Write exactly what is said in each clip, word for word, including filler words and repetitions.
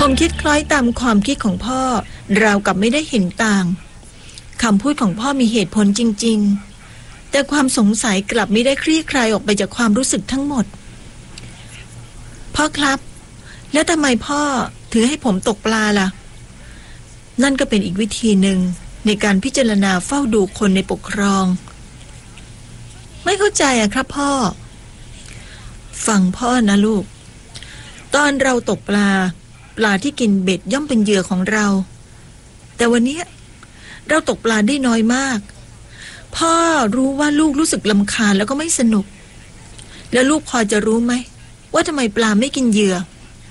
ผมคิดคล้อยตามความคิดของพ่อราวกับไม่ได้เห็นต่างคำพูดของพ่อมีเหตุผลจริงๆแต่ความสงสัยกลับไม่ได้คลี่คลายออกไปจากความรู้สึกทั้งหมดพ่อครับแล้วทำไมพ่อถือให้ผมตกปลาล่ะนั่นก็เป็นอีกวิธีหนึ่งในการพิจารณาเฝ้าดูคนในปกครองไม่เข้าใจอะครับพ่อฟังพ่อนะลูกตอนเราตกปลาปลาที่กินเบ็ดย่อมเป็นเหยื่อของเราแต่วันนี้เราตกปลาได้น้อยมากพ่อรู้ว่าลูกรู้สึกรำคาญแล้วก็ไม่สนุกแล้วลูกพอจะรู้ไหมว่าทำไมปลาไม่กินเหยื่อ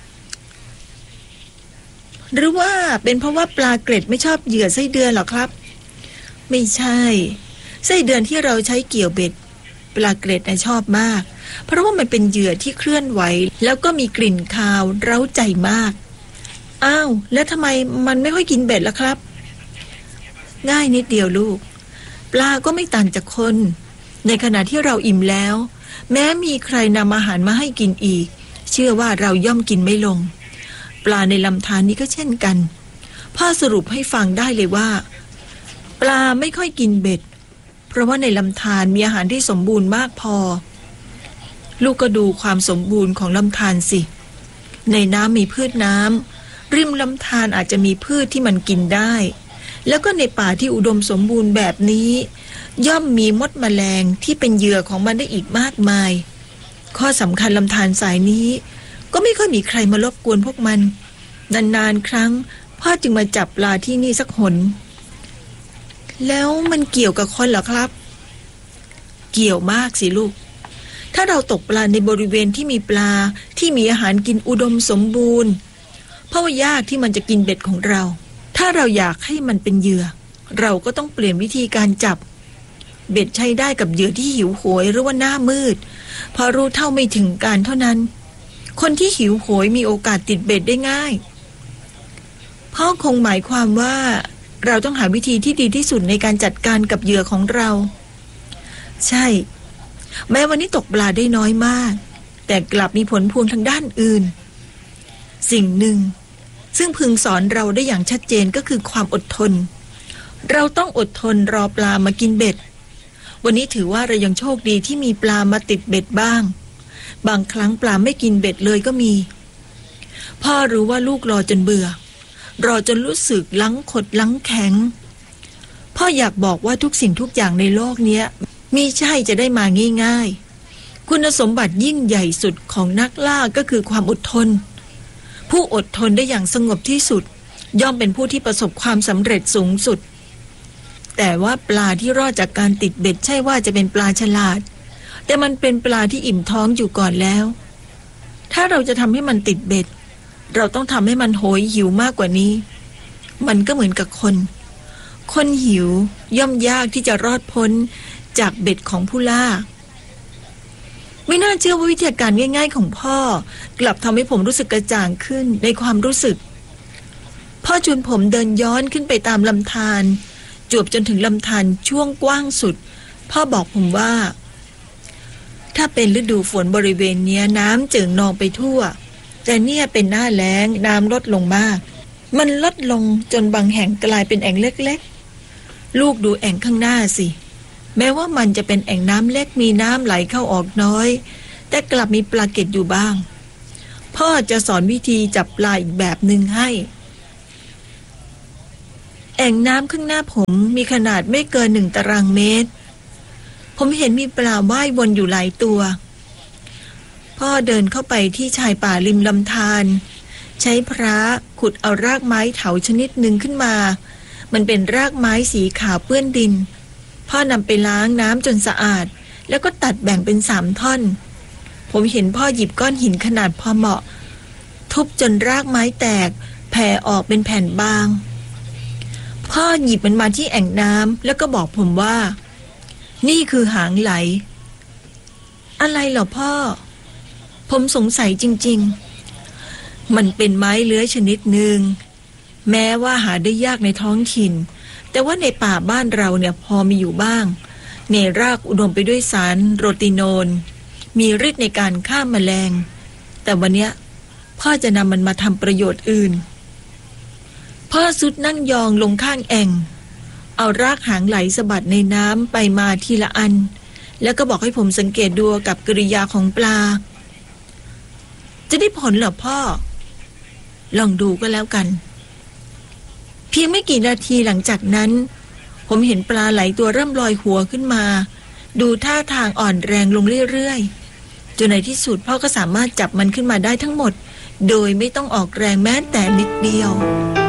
หรือว่าเป็นเพราะว่าปลาเกล็ดไม่ชอบเหยื่อไส้เดือนหรอครับไม่ใช่ไส้เดือนที่เราใช้เกี่ยวเบ็ดปลาเกล็ดน่ะชอบมากเพราะว่ามันเป็นเหยื่อที่เคลื่อนไหวแล้วก็มีกลิ่นคาวเร้าใจมากอ้าวแล้วทำไมมันไม่ค่อยกินเบ็ดล่ะครับง่ายนิดเดียวลูกปลาก็ไม่ต่างจากคนในขณะที่เราอิ่มแล้วแม้มีใครนำอาหารมาให้กินอีกเชื่อว่าเราย่อมกินไม่ลงปลาในลำธารนี้ก็เช่นกันพ่อสรุปให้ฟังได้เลยว่าปลาไม่ค่อยกินเบ็ดเพราะว่าในลำธารมีอาหารที่สมบูรณ์มากพอลูกก็ดูความสมบูรณ์ของลำธารสิในน้ำมีพืชน้ำริมลำธารอาจจะมีพืชที่มันกินได้แล้วก็ในป่าที่อุดมสมบูรณ์แบบนี้ย่อมมีมดแมลงที่เป็นเหยื่อของมันได้อีกมากมายข้อสำคัญลำธารสายนี้ก็ไม่ค่อยมีใครมารบกวนพวกมันนานๆครั้งพ่อจึงมาจับปลาที่นี่สักหนแล้วมันเกี่ยวกับคนเหรอครับเกี่ยวมากสิลูกถ้าเราตกปลาในบริเวณที่มีปลาที่มีอาหารกินอุดมสมบูรณ์เพราะว่ายากที่มันจะกินเบ็ดของเราถ้าเราอยากให้มันเป็นเหยื่อเราก็ต้องเปลี่ยนวิธีการจับเบ็ดใช้ได้กับเหยื่อที่หิวโหยหรือว่าหน้ามืดพอรู้เท่าไม่ถึงการเท่านั้นคนที่หิวโหยมีโอกาสติดเบ็ดได้ง่ายพ่อคงหมายความว่าเราต้องหาวิธีที่ดีที่สุดในการจัดการกับเหยื่อของเราใช่แม้วันนี้ตกปลาได้น้อยมากแต่กลับมีผลพวงทางด้านอื่นสิ่งหนึ่งซึ่งพึงสอนเราได้อย่างชัดเจนก็คือความอดทนเราต้องอดทนรอปลามากินเบ็ดวันนี้ถือว่าเรายังโชคดีที่มีปลามาติดเบ็ดบ้างบางครั้งปลาไม่กินเบ็ดเลยก็มีพ่อรู้ว่าลูกรอจนเบื่อรอจนรู้สึกลังขดลังแข็งพ่ออยากบอกว่าทุกสิ่งทุกอย่างในโลกนี้มิใช่จะได้มาง่ายๆคุณสมบัติยิ่งใหญ่สุดของนักล่าก็คือความอดทนผู้อดทนได้อย่างสงบที่สุดย่อมเป็นผู้ที่ประสบความสำเร็จสูงสุดแต่ว่าปลาที่รอดจากการติดเบ็ดใช่ว่าจะเป็นปลาฉลาดแต่มันเป็นปลาที่อิ่มท้องอยู่ก่อนแล้วถ้าเราจะทำให้มันติดเบ็ดเราต้องทำให้มันโหยหิวมากกว่านี้มันก็เหมือนกับคนคนหิวย่อมยากที่จะรอดพ้นจากเบ็ดของผู้ล่าไม่น่าเชื่อว่าวิธีการง่ายๆของพ่อกลับทำให้ผมรู้สึกกระจ่างขึ้นในความรู้สึกพ่อชวนผมเดินย้อนขึ้นไปตามลำธารจวบจนถึงลำธารช่วงกว้างสุดพ่อบอกผมว่าถ้าเป็นฤดูฝนบริเวณนี้น้ำเจิ่งนองไปทั่วแต่เนี่ยเป็นหน้าแล้งน้ำลดลงมากมันลดลงจนบางแห่งกลายเป็นแอ่งเล็กๆลูกดูแอ่งข้างหน้าสิแม้ว่ามันจะเป็นแอ่งน้ำเล็กมีน้ำไหลเข้าออกน้อยแต่กลับมีปลาเก็ดอยู่บ้างพ่อจะสอนวิธีจับปลาอีกแบบหนึ่งให้แอ่งน้ำข้างหน้าผมมีขนาดไม่เกินหนึ่งตารางเมตรผมเห็นมีปลาว่ายวนอยู่หลายตัวพ่อเดินเข้าไปที่ชายป่าริมลำธารใช้พระขุดเอารากไม้เถาชนิดหนึ่งขึ้นมามันเป็นรากไม้สีขาวเปื้อนดินพ่อนำไปล้างน้ำจนสะอาดแล้วก็ตัดแบ่งเป็นสามท่อนผมเห็นพ่อหยิบก้อนหินขนาดพอเหมาะทุบจนรากไม้แตกแผ่ออกเป็นแผ่นบางพ่อหยิบมันมาที่แอ่งน้ำแล้วก็บอกผมว่านี่คือหางไหลอะไรเหรอพ่อผมสงสัยจริงๆมันเป็นไม้เลื้อยชนิดหนึ่งแม้ว่าหาได้ยากในท้องถิ่นแต่ว่าในป่าบ้านเราเนี่ยพอมีอยู่บ้างในรากอุดมไปด้วยสารโรติโนนมีฤทธิ์ในการฆ่าแมลงแต่วันเนี้ยพ่อจะนำมันมาทำประโยชน์อื่นพ่อสุดนั่งยองลงข้างแอ่งเอารากหางไหลสะบัดในน้ำไปมาทีละอันแล้วก็บอกให้ผมสังเกตดูกับกริยาของปลาจะได้ผลเหรอพ่อลองดูก็แล้วกันเพียงไม่กี่นาทีหลังจากนั้นผมเห็นปลาไหลตัวเริ่มลอยหัวขึ้นมาดูท่าทางอ่อนแรงลงเรื่อยๆจนในที่สุดพ่อก็สามารถจับมันขึ้นมาได้ทั้งหมดโดยไม่ต้องออกแรงแม้แต่นิดเดียว